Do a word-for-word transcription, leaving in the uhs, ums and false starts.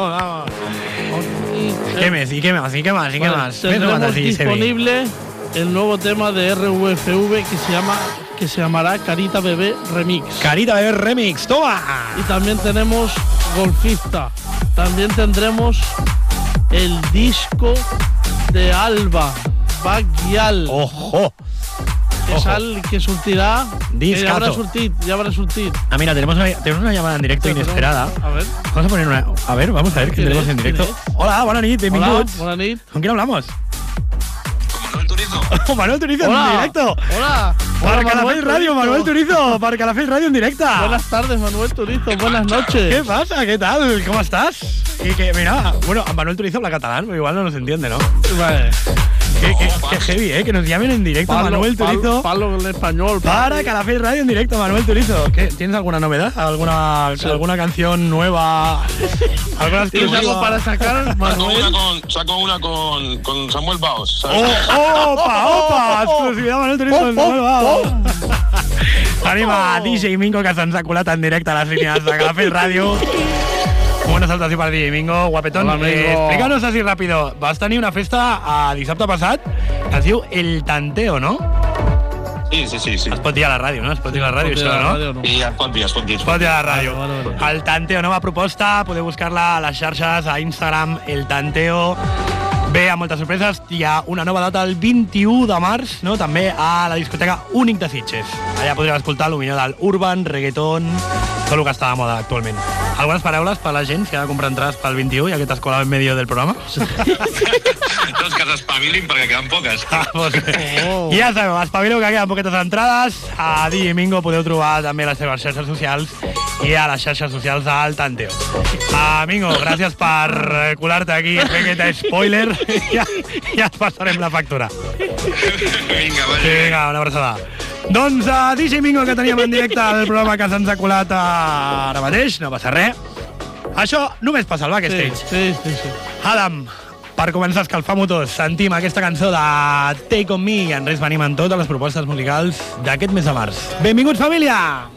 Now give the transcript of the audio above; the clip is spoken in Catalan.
vamos. ¿Qué més? ¿Y qué más? ¿Y qué más? ¿Y qué más? Tendremos disponible el nuevo tema de R V F V que se llama que se llamará Carita Bebé Remix. Carita Bebé Remix, toma. Y también tenemos Golfista. También tendremos el disco de Alba, Baguial. ¡Ojo! Que, sal, que surtirá. Discazo. Que ya habrá surtir, ya habrá surtir. Ah, mira, tenemos una, tenemos una llamada en directo sí, inesperada. A ver. Vamos a poner una. A ver, vamos a ver qué tenemos en directo. Hola, buenas noches, bienvenidos. Hola, buenas noches. ¿Con quién hablamos? Manuel Turizo. Oh, Manuel Turizo Hola. en directo. Hola. Para Calafell Radio, Manuel Turizo. Para Calafell Radio en directa. Buenas tardes, Manuel Turizo. Buenas noches. ¿Qué pasa? ¿Qué tal? ¿Cómo estás? Y que, mira, bueno, Manuel Turizo habla catalán, pero igual no nos entiende, ¿no? Vale. Qué, qué, qué heavy, ¿eh? Que nos llamen en directo, Palo, Manuel Turizo. Palo, palo en español. Para palo. Calafell Radio en directo, Manuel Turizo. ¿Qué, ¿Tienes alguna novedad? ¿Alguna, sí. alguna canción nueva? ¿Alguna ¿Tienes algo para sacar, Manuel? Saco una con, saco una con, con Samuel Baos, ¿sabes? ¡Oh, opa, opa! Exclusividad, Manuel Turizo con Samuel Baos. Anima a D J Mingo, que se'ns ha colat en directe a les línies de Calafell Radio. Buena salutació per D J Mingo, guapetón. Hola, eh, explícanos así rápido. Vas tenir una festa a dissabte passat que es diu El Tanteo, no? Sí, sí, sí, sí. Es pot dir a la ràdio, no? Es pot dir a la ràdio, això, no? Ràdio, no? Sí, es pot dir, es pot dir. Es pot dir a la ràdio. Vale, vale, vale. El Tanteo, nova proposta, podeu buscar-la a les xarxes, a Instagram, El Tanteo. Bé, amb moltes sorpreses, hi ha una nova data el vint-i-u de març, no? També a la discoteca Únic de Sitges. Allà podreu escoltar el millor del urban, reggaeton, tot el que està de moda actualment. Algunes paraules per la gent que ha de comprar entrades pel vint-i-u, ja que t'has colat en medio del programa? Doncs que s'espavilin perquè queden poques. Ah, pues, oh. Ja sabeu, espavileu que queden poquetes entrades. A D J Mingo podeu trobar també les seves xarxes socials i a les xarxes socials del Tanteo. Uh, Mingo, gràcies per colar-te aquí i fer aquest spoiler. Ja, ja et passarem la factura. Vinga, vale. Vinga, una abraçada. Doncs a D J Mingo, que teníem en directe el programa que se'ns ha colat ara mateix, no passa res. Això només passa al backstage. Sí, sí, sí. Adam, per començar a escalfar motors, sentim aquesta cançó de Take On Me i en res venim en totes les propostes musicals d'aquest mes de març. Benvinguts, família!